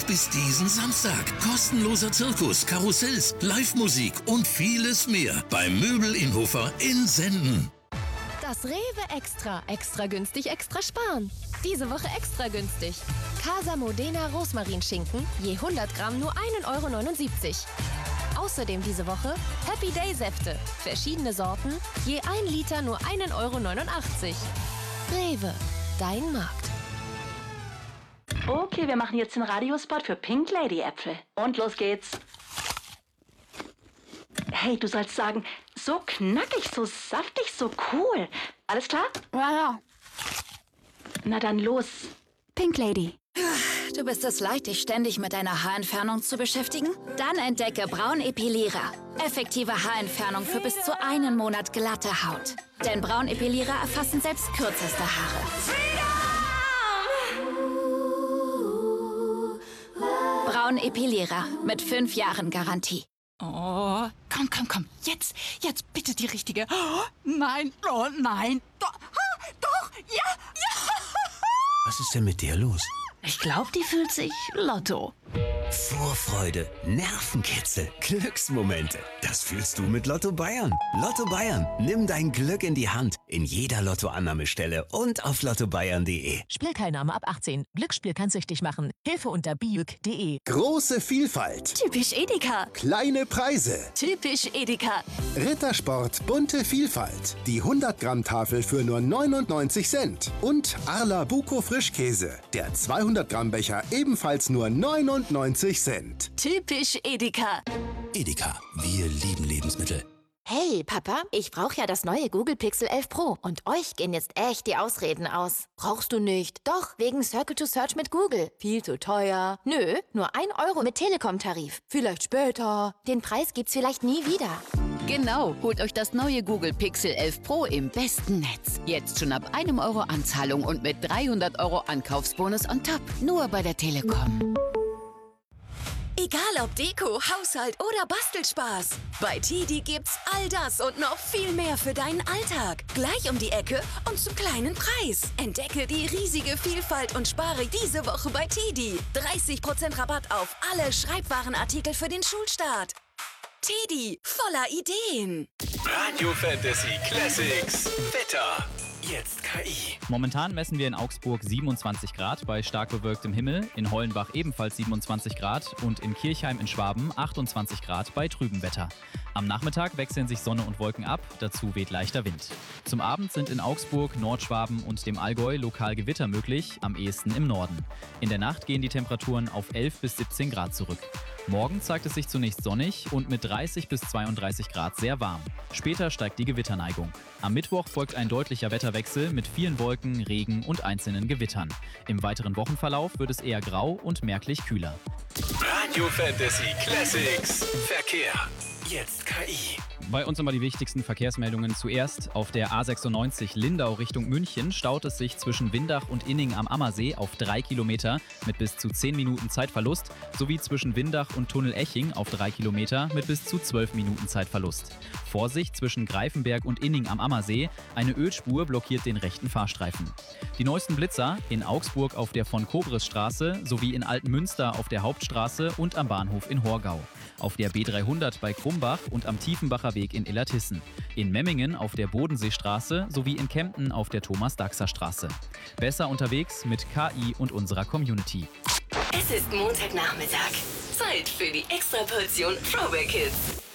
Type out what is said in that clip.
bis diesen Samstag. Kostenloser Zirkus, Karussells, Live-Musik und vieles mehr beim Möbel in Hofer in Senden. Das Rewe Extra. Extra günstig, extra sparen. Diese Woche extra günstig. Casa Modena Rosmarinschinken, je 100 Gramm nur 1,79 €. Außerdem diese Woche Happy Day Säfte. Verschiedene Sorten, je 1 Liter nur 1,89 €. Rewe, dein Markt. Okay, wir machen jetzt den Radiospot für Pink Lady Äpfel. Und los geht's. Hey, du sollst sagen, so knackig, so saftig, so cool. Alles klar? Ja. Na dann los. Pink Lady. Du bist es leid, dich ständig mit deiner Haarentfernung zu beschäftigen? Dann entdecke Braun Epilierer. Effektive Haarentfernung für bis zu 1 Monat glatte Haut. Denn Braun Epilierer erfassen selbst kürzeste Haare. Braun Epilierer mit 5 Jahren Garantie. Oh, komm. Jetzt bitte die richtige. Oh, nein. Doch, ja. Was ist denn mit der los? Ich glaube, die fühlt sich Lotto. Vorfreude, Nervenkitzel, Glücksmomente. Das fühlst du mit Lotto Bayern. Lotto Bayern, nimm dein Glück in die Hand. In jeder Lottoannahmestelle und auf lottobayern.de. Spielteilnahme ab 18. Glücksspiel kann süchtig machen. Hilfe unter biüg.de. Große Vielfalt. Typisch Edeka. Kleine Preise. Typisch Edeka. Rittersport bunte Vielfalt. Die 100-Gramm-Tafel für nur 99 Cent. Und Arla Buko Frischkäse. Der 200-Gramm-Becher ebenfalls nur 99 Cent. Typisch Edeka. Edeka, wir lieben Lebensmittel. Hey, Papa, ich brauche ja das neue Google Pixel 11 Pro. Und euch gehen jetzt echt die Ausreden aus. Brauchst du nicht? Doch, wegen Circle to Search mit Google. Viel zu teuer. Nö, nur 1 € mit Telekom-Tarif. Vielleicht später. Den Preis gibt's vielleicht nie wieder. Genau, holt euch das neue Google Pixel 11 Pro im besten Netz. Jetzt schon ab 1 € Anzahlung und mit 300 € Ankaufsbonus on top. Nur bei der Telekom. Egal ob Deko, Haushalt oder Bastelspaß. Bei TIDI gibt's all das und noch viel mehr für deinen Alltag. Gleich um die Ecke und zum kleinen Preis. Entdecke die riesige Vielfalt und spare diese Woche bei TIDI. 30% Rabatt auf alle Schreibwarenartikel für den Schulstart. TIDI, voller Ideen. Radio Fantasy Classics. Wetter. Jetzt KI. Momentan messen wir in Augsburg 27 Grad bei stark bewölktem Himmel, in Hollenbach ebenfalls 27 Grad und in Kirchheim in Schwaben 28 Grad bei trübem Wetter. Am Nachmittag wechseln sich Sonne und Wolken ab, dazu weht leichter Wind. Zum Abend sind in Augsburg, Nordschwaben und dem Allgäu lokal Gewitter möglich, am ehesten im Norden. In der Nacht gehen die Temperaturen auf 11 bis 17 Grad zurück. Morgen zeigt es sich zunächst sonnig und mit 30 bis 32 Grad sehr warm. Später steigt die Gewitterneigung. Am Mittwoch folgt ein deutlicher Wetterwechsel mit vielen Wolken, Regen und einzelnen Gewittern. Im weiteren Wochenverlauf wird es eher grau und merklich kühler. Radio Fantasy Classics. Verkehr. Jetzt KI. Bei uns immer die wichtigsten Verkehrsmeldungen zuerst. Auf der A96 Lindau Richtung München staut es sich zwischen Windach und Inning am Ammersee auf 3 Kilometer mit bis zu 10 Minuten Zeitverlust, sowie zwischen Windach und Tunnel Eching auf 3 Kilometer mit bis zu 12 Minuten Zeitverlust. Vorsicht zwischen Greifenberg und Inning am Ammersee, eine Ölspur blockiert den rechten Fahrstreifen. Die neuesten Blitzer in Augsburg auf der Von-Kobres-Straße sowie in Altenmünster auf der Hauptstraße und am Bahnhof in Horgau. Auf der B300 bei Krumbach und am Tiefenbacher Weg in Illertissen. In Memmingen auf der Bodenseestraße sowie in Kempten auf der Thomas-Daxer-Straße. Besser unterwegs mit KI und unserer Community. Es ist Montagnachmittag. Zeit für die Extraportion Throwback Hits.